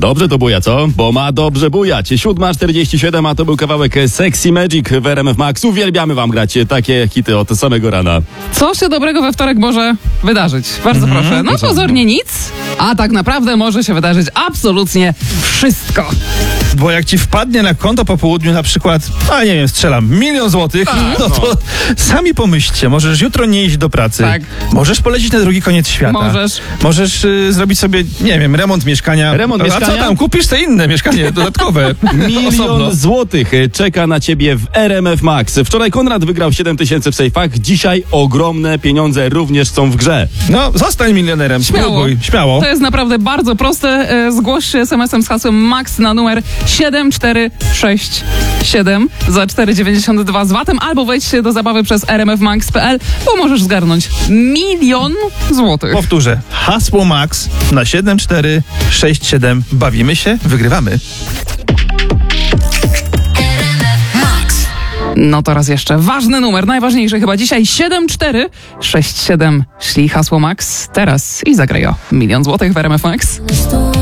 Dobrze to buja, co? Bo ma dobrze bujać. 7:47, a to był kawałek Sexy Magic w RMF Max. Uwielbiamy wam grać takie hity od samego rana. Co się dobrego we wtorek może wydarzyć? Bardzo proszę. No pozornie nic, a tak naprawdę może się wydarzyć absolutnie wszystko. Bo jak ci wpadnie na konto po południu na przykład, nie wiem, strzelam, 1 000 000 złotych, no to sami pomyślcie, możesz jutro nie iść do pracy. Tak. Możesz polecieć na drugi koniec świata. Możesz zrobić sobie, nie wiem, remont mieszkania. A co tam, kupisz te inne mieszkanie dodatkowe. 1 000 000 złotych czeka na ciebie w RMF Max. Wczoraj Konrad wygrał 7 000 w sejfach, dzisiaj ogromne pieniądze również są w grze. No, zostań milionerem, spróbuj, śmiało. To jest naprawdę bardzo proste. Zgłoś się SMS-em z hasłem MAX na numer 7467 za 4,92 z VAT-em albo wejdź do zabawy przez rmfmax.pl, bo możesz zgarnąć 1 000 000 złotych. Powtórzę, hasło MAX na 7467. Bawimy się, wygrywamy. No to raz jeszcze. Ważny numer, najważniejszy chyba dzisiaj. 7467. Szli hasło MAX teraz i zagraj o 1 000 000 złotych w RMF Max.